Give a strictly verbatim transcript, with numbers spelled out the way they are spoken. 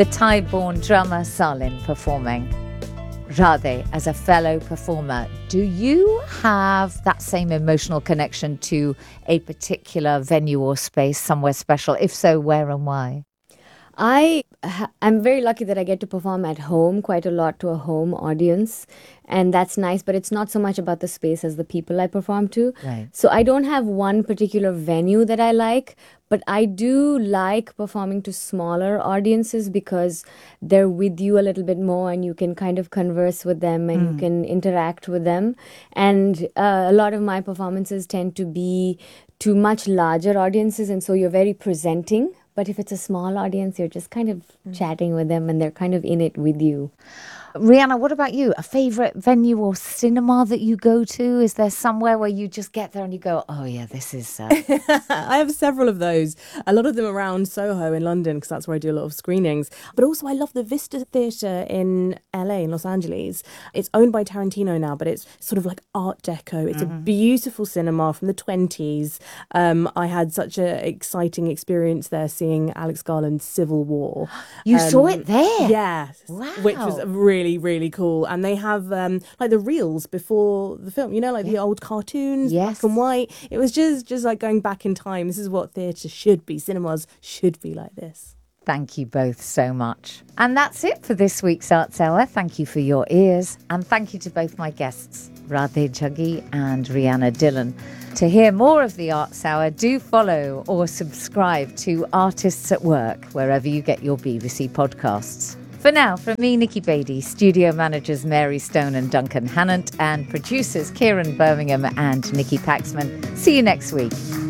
the Thai-born drummer Salin performing. Radhe, as a fellow performer, do you have that same emotional connection to a particular venue or space, somewhere special? If so, where and why? I I'm very lucky that I get to perform at home quite a lot to a home audience, and that's nice, but it's not so much about the space as the people I perform to. Right. So I don't have one particular venue that I like, but I do like performing to smaller audiences because they're with you a little bit more and you can kind of converse with them and mm. you can interact with them. And uh, a lot of my performances tend to be to much larger audiences, and so you're very presenting. But if it's a small audience, you're just kind of mm. chatting with them and they're kind of in it with you. Rihanna, what about you? A favourite venue or cinema that you go to? Is there somewhere where you just get there and you go, oh yeah, this is... Uh... I have several of those. A lot of them around Soho in London, because that's where I do a lot of screenings. But also I love the Vista Theatre in L A, in Los Angeles. It's owned by Tarantino now, but it's sort of like Art Deco. It's mm-hmm. a beautiful cinema from the twenties. Um, I had such an exciting experience there seeing Alex Garland's Civil War. You um, saw it there? Yeah. Wow. Which was really really really cool. And they have um like the reels before the film, you know, like yeah. the old cartoons, yes. black and white. It was just just like going back in time. This is what theatre should be. Cinemas should be like this. Thank you both so much. And that's it for this week's Arts Hour. Thank you for your ears, and thank you to both my guests, Radhe Jaggi and Rihanna Dhillon. To hear more of the Arts Hour, do follow or subscribe to Artists at Work wherever you get your B B C podcasts. For now, from me, Nikki Beattie, studio managers Mary Stone and Duncan Hannant, and producers Kieran Birmingham and Nikki Paxman. See you next week.